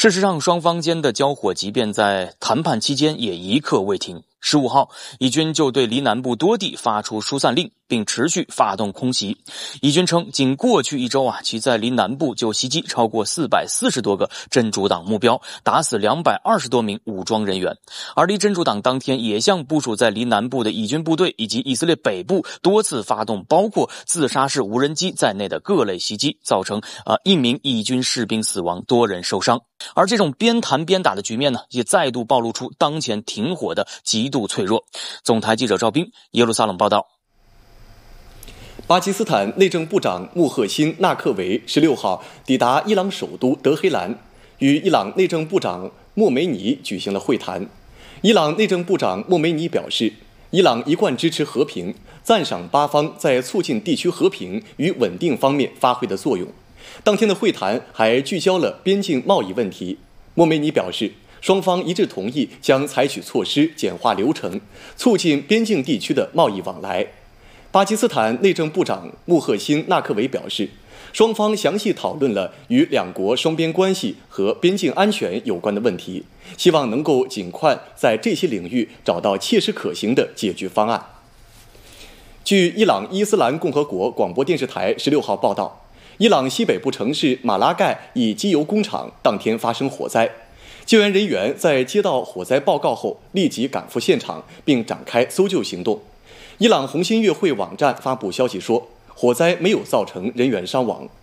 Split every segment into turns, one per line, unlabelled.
事实上，双方间的交火即便在谈判期间也一刻未停。15号，以军就对黎南部多地发出疏散令，并持续发动空袭。以军称，仅过去1周其在黎南部就袭击超过440多个真主党目标，打死220多名武装人员。而黎真主党当天也向部署在黎南部的以军部队以及以色列北部多次发动包括自杀式无人机在内的各类袭击，造成1名以军士兵死亡，多人受伤。而这种边谈边打的局面也再度暴露出当前停火的极度脆弱。总台记者赵斌，耶路撒冷报道。
巴基斯坦内政部长穆赫辛·纳克维16号抵达伊朗首都德黑兰，与伊朗内政部长莫梅尼举行了会谈。伊朗内政部长莫梅尼表示，伊朗一贯支持和平，赞赏巴方在促进地区和平与稳定方面发挥的作用。当天的会谈还聚焦了边境贸易问题。莫梅尼表示，双方一致同意将采取措施简化流程，促进边境地区的贸易往来。巴基斯坦内政部长穆赫辛·纳克维表示，双方详细讨论了与两国双边关系和边境安全有关的问题，希望能够尽快在这些领域找到切实可行的解决方案。据伊朗伊斯兰共和国广播电视台16号报道，伊朗西北部城市马拉盖一机油工厂当天发生火灾，救援人员在接到火灾报告后立即赶赴现场，并展开搜救行动。伊朗红新月会网站发布消息说，火灾没有造成人员死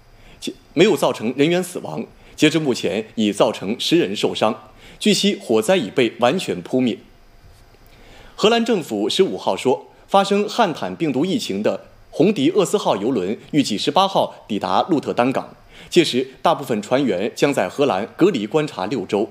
亡，截至目前已造成10人受伤。据悉，火灾已被完全扑灭。荷兰政府15号说，发生汉坦病毒疫情的洪迪厄斯号邮轮预计18号抵达鹿特丹港，届时大部分船员将在荷兰隔离观察6周。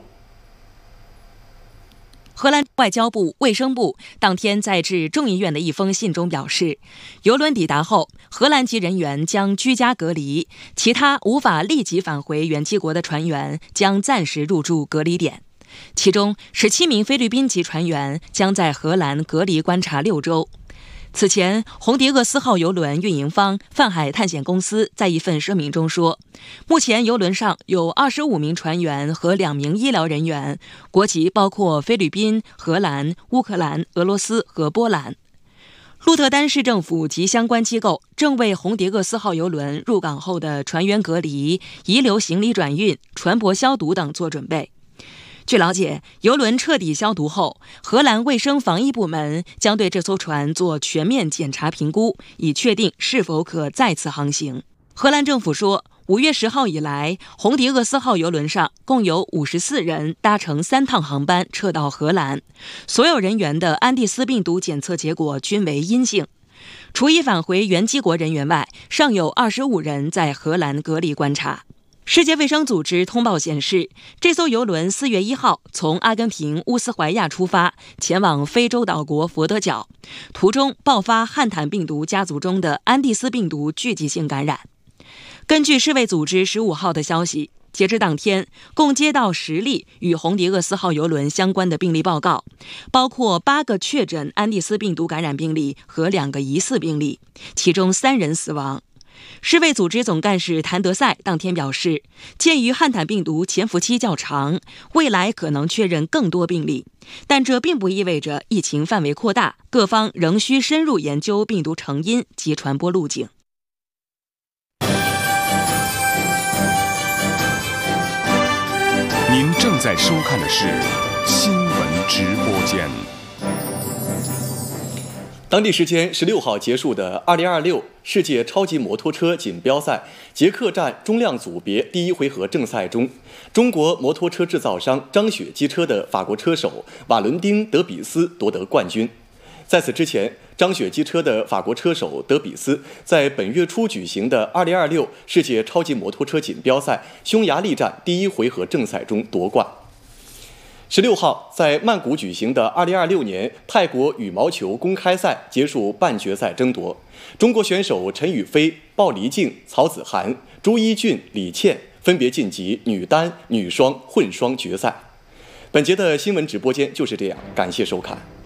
荷兰外交部、卫生部当天在致众议院的一封信中表示，邮轮抵达后，荷兰籍人员将居家隔离，其他无法立即返回原籍国的船员将暂时入住隔离点。其中17名菲律宾籍船员将在荷兰隔离观察6周。此前，洪迪厄斯号邮轮运营方泛海探险公司在一份声明中说，目前邮轮上有25名船员和2名医疗人员，国籍包括菲律宾、荷兰、乌克兰、俄罗斯和波兰。鹿特丹市政府及相关机构正为洪迪厄斯号邮轮入港后的船员隔离、遗留行李转运、船舶消毒等做准备。据了解，邮轮彻底消毒后，荷兰卫生防疫部门将对这艘船做全面检查评估，以确定是否可再次航行。荷兰政府说，5月10号以来，洪迪厄斯号邮轮上共有54人搭乘3趟航班撤到荷兰，所有人员的安第斯病毒检测结果均为阴性。除已返回原籍国人员外，尚有25人在荷兰隔离观察。世界卫生组织通报显示，这艘邮轮4月1号从阿根廷乌斯怀亚出发，前往非洲岛国佛得角，途中爆发汉坦病毒家族中的安第斯病毒聚集性感染。根据世卫组织15号的消息，截至当天，共接到10例与洪迪厄斯号邮轮相关的病例报告，包括8个确诊安第斯病毒感染病例和2个疑似病例，其中3人死亡。世卫组织总干事谭德赛当天表示，鉴于汉坦病毒潜伏期较长，未来可能确认更多病例，但这并不意味着疫情范围扩大，各方仍需深入研究病毒成因及传播路径。
您正在收看的是新闻直播间。
当地时间16号结束的2026世界超级摩托车锦标赛捷克站中量组别第1回合正赛中，中国摩托车制造商张雪机车的法国车手瓦伦丁·德比斯夺得冠军。在此之前，张雪机车的法国车手德比斯在本月初举行的2026世界超级摩托车锦标赛匈牙利站第1回合正赛中夺冠。16号，在曼谷举行的2026年泰国羽毛球公开赛结束半决赛争夺，中国选手陈雨菲、鲍黎静、曹子涵、朱一俊、李倩分别晋级女单、女双、混双决赛。本节的新闻直播间就是这样，感谢收看。